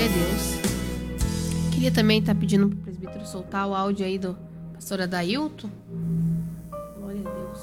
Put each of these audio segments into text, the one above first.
Deus. Queria também estar pedindo pro presbítero soltar o áudio aí do pastor Adailton. Glória a Deus.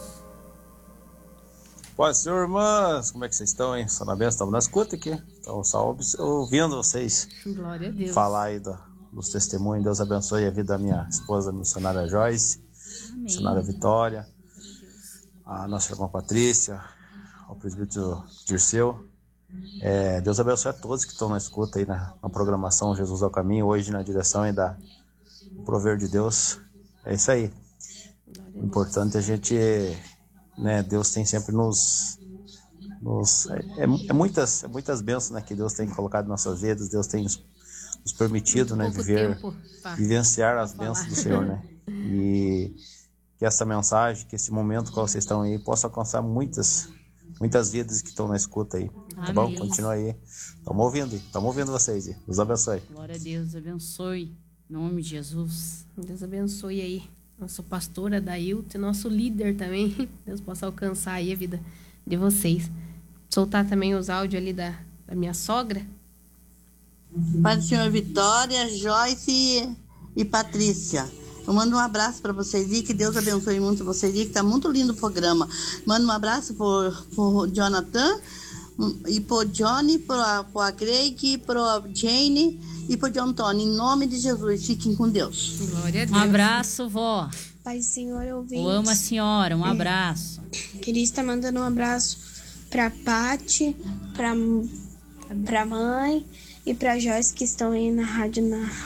Paz, senhor, irmãs, como é que vocês estão, hein? Só na benção, estamos na escuta aqui. Então, só ouvindo vocês Glória a Deus. falar aí dos testemunhos. Deus abençoe a vida da minha esposa, a missionária Joyce, Amém. missionária Vitória, a nossa irmã Patrícia, o presbítero Dirceu. Deus abençoe a todos que estão na escuta aí na programação Jesus ao Caminho, hoje na direção aí da Prover de Deus. É isso aí. O importante é a gente, né, Deus tem sempre muitas bênçãos, né, que Deus tem colocado em nossas vidas. Deus tem nos permitido, né, vivenciar as bênçãos do Senhor, né? E que essa mensagem, que esse momento que vocês estão aí possa alcançar muitas vidas que estão na escuta aí. Tá bom? Continua aí. Estamos ouvindo vocês aí. Deus abençoe. Glória a Deus, abençoe. Em nome de Jesus. Deus abençoe aí nosso pastor Adailton, nosso líder também. Deus possa alcançar aí a vida de vocês. Soltar também os áudios ali da minha sogra. Pai do Senhor, Vitória, Joyce e Patrícia. Eu mando um abraço para vocês e que Deus abençoe muito vocês e que tá muito lindo o programa. Mando um abraço por Jonathan e por Johnny, por a Craig, por a Jane e por John Tony. Em nome de Jesus, fiquem com Deus. Glória a Deus. Um abraço, vó. Pai do Senhor, ouvintes. Eu amo a senhora, um abraço. Queria estar mandando um abraço pra Pati, pra mãe e pra Joyce que estão aí na rádio,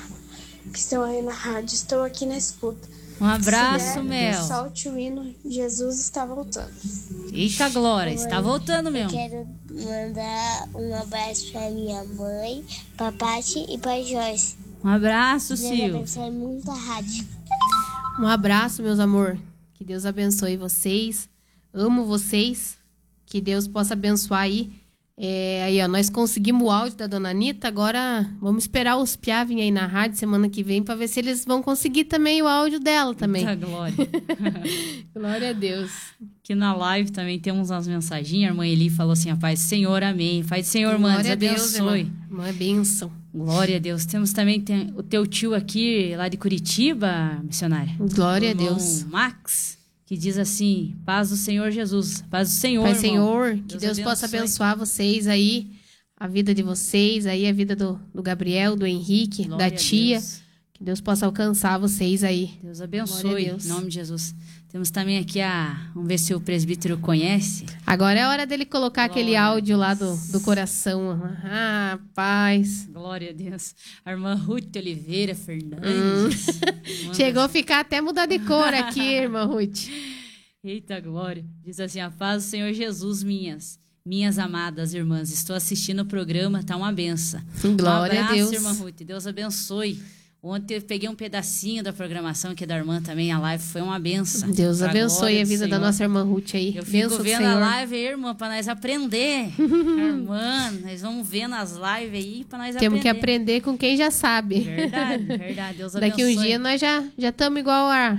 Estou aqui na escuta. Um abraço, Se Mel. solte o hino, Jesus está voltando. Eita, Glória, está voltando mesmo. Quero mandar um abraço pra minha mãe, pra Paty e pra Joyce. Um abraço, Deus Sil. abençoe muito a rádio. Um abraço, meus amor. Que Deus abençoe vocês. Amo vocês. Que Deus possa abençoar aí. Aí, ó, nós conseguimos o áudio da dona Anitta. Agora vamos esperar os piá virem aí na rádio semana que vem para ver se eles vão conseguir também o áudio dela também. Eita, Glória. Glória a Deus. Aqui na live também temos umas mensagens. A irmã Eli falou assim: a paz do Senhor, amém. Paz do Senhor, irmã, Deus abençoe. Irmã, é bênção. Glória a Deus. Temos também o teu tio aqui, lá de Curitiba, missionária. Glória a Deus. Max, que diz assim: paz do Senhor Jesus. Paz do Senhor, Pai irmão. Senhor, que Deus possa abençoar vocês aí, a vida de vocês, aí a vida do Gabriel, do Henrique, Glória da a tia. Deus. Que Deus possa alcançar vocês aí. Deus abençoe, Glória a Deus. em nome de Jesus. Temos também aqui vamos ver se o presbítero conhece. Agora é hora dele colocar aquele áudio lá do coração. Ah, paz. Glória a Deus. A irmã Ruth Oliveira Fernandes. Chegou a ficar até mudar de cor aqui, irmã Ruth. Eita, glória. Diz assim: a paz do Senhor Jesus, minhas amadas irmãs. Estou assistindo o programa, tá uma benção. Glória um abraço, a Deus. Irmã Ruth. Deus abençoe. Ontem eu peguei um pedacinho da programação aqui da irmã também. A live foi uma benção. Deus abençoe a vida da nossa irmã Ruth aí. Eu fico Benção vendo do a Senhor. live aí, irmã, para nós aprender. Irmã, nós vamos vendo as lives aí para nós aprender. Temos que aprender com quem já sabe. Verdade, verdade. Deus abençoe. Daqui um dia nós já estamos igual a